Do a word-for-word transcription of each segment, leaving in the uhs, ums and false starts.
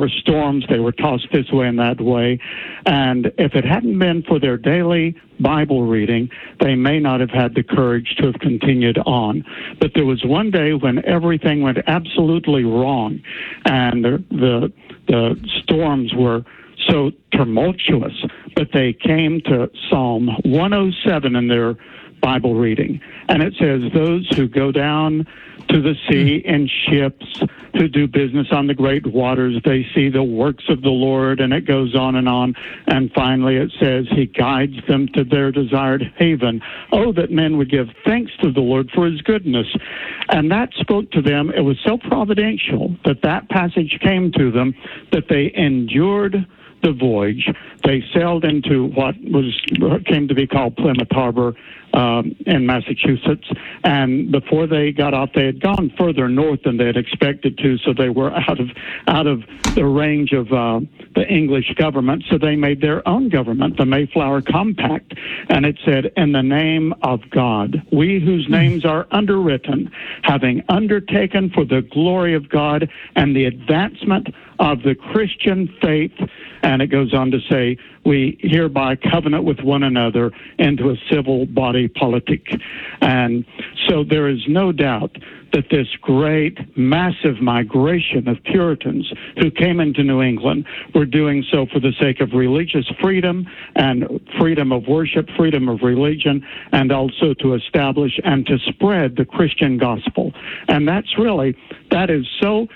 were storms. They were tossed this way and that way. And if it hadn't been for their daily Bible reading, they may not have had the courage to have continued on. But there was one day when everything went absolutely wrong, and the the, the storms were so tumultuous, but they came to Psalm one oh seven in their Bible reading, and it says, those who go down to the sea in ships, who do business on the great waters, they see the works of the Lord, and it goes on and on. And finally it says, he guides them to their desired haven. Oh, that men would give thanks to the Lord for his goodness. And that spoke to them. It was so providential that that passage came to them, that they endured the voyage. They sailed into what was came to be called Plymouth Harbor um, in Massachusetts, and before they got off, they had gone further north than they had expected to, so they were out of out of the range of uh, the English government. So they made their own government, the Mayflower Compact, and it said, "In the name of God, we whose names are underwritten, having undertaken for the glory of God and the advancement of the Christian faith," and it goes on to say, "we hereby covenant with one another into a civil body politic." And so there is no doubt that this great, massive migration of Puritans who came into New England were doing so for the sake of religious freedom and freedom of worship, freedom of religion, and also to establish and to spread the Christian gospel. And that's really, that is so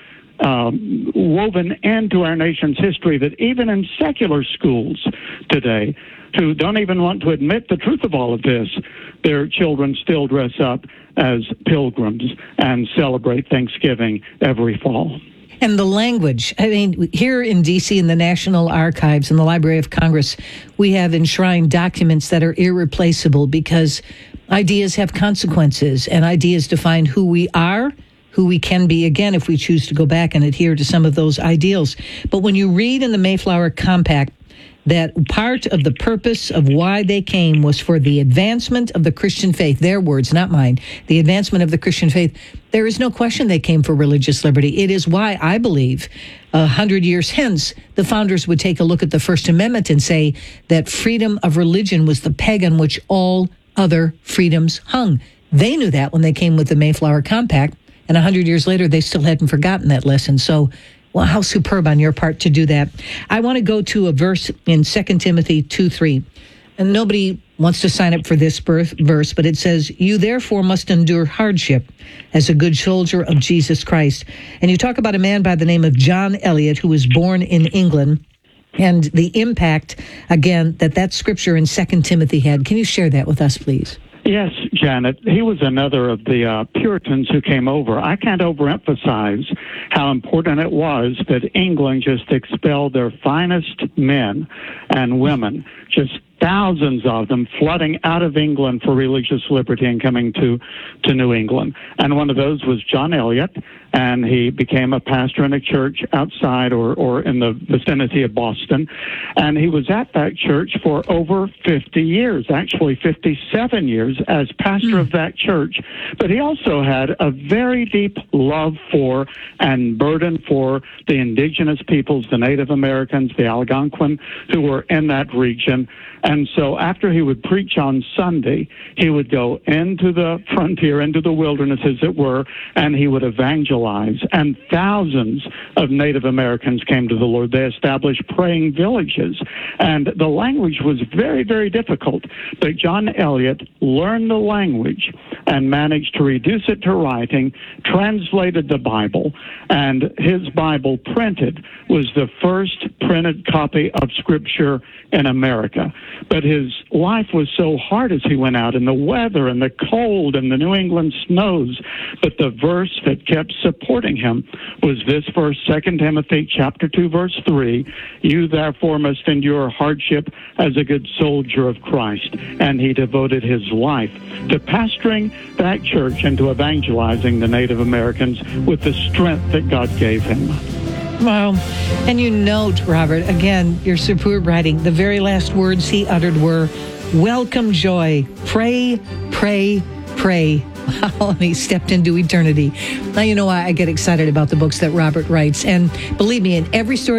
Um, woven into our nation's history that even in secular schools today, who don't even want to admit the truth of all of this, their children still dress up as pilgrims and celebrate Thanksgiving every fall. And the language, I mean, here in D C in the National Archives and the Library of Congress, we have enshrined documents that are irreplaceable because ideas have consequences, and ideas define who we are, who we can be again if we choose to go back and adhere to some of those ideals. But when you read in the Mayflower Compact that part of the purpose of why they came was for the advancement of the Christian faith, their words, not mine, the advancement of the Christian faith, there is no question they came for religious liberty. It is why I believe a hundred years hence, the founders would take a look at the First Amendment and say that freedom of religion was the peg on which all other freedoms hung. They knew that when they came with the Mayflower Compact. And a hundred years later, they still hadn't forgotten that lesson. So, well, how superb on your part to do that. I want to go to a verse in Second Timothy two three. And nobody wants to sign up for this birth, verse, but it says, "You therefore must endure hardship as a good soldier of Jesus Christ." And you talk about a man by the name of John Eliot, who was born in England, and the impact, again, that that scripture in Second Timothy had. Can you share that with us, please? Yes, Janet. He was another of the uh, Puritans who came over. I can't overemphasize how important it was that England just expelled their finest men and women, just thousands of them flooding out of England for religious liberty and coming to, to New England. And one of those was John Eliot, and he became a pastor in a church outside or, or in the vicinity of Boston. And he was at that church for over fifty years, actually fifty-seven years as pastor mm. of that church. But he also had a very deep love for and burden for the indigenous peoples, the Native Americans, the Algonquin, who were in that region. And so after he would preach on Sunday, he would go into the frontier, into the wilderness, as it were, and he would evangelize. And thousands of Native Americans came to the Lord. They established praying villages. And the language was very, very difficult. But John Eliot learned the language and managed to reduce it to writing, translated the Bible, and his Bible printed was the first printed copy of Scripture in America. But his life was so hard as he went out in the weather and the cold and the New England snows. But the verse that kept supporting him was this verse, Second Timothy chapter two, verse three. "You therefore must endure hardship as a good soldier of Christ." And he devoted his life to pastoring that church and to evangelizing the Native Americans with the strength that God gave him. Wow. And you note, Robert, again, your superb writing, the very last words he uttered were, "Welcome joy, pray, pray, pray." Wow, and he stepped into eternity. Now, you know why I get excited about the books that Robert writes. And believe me, in every story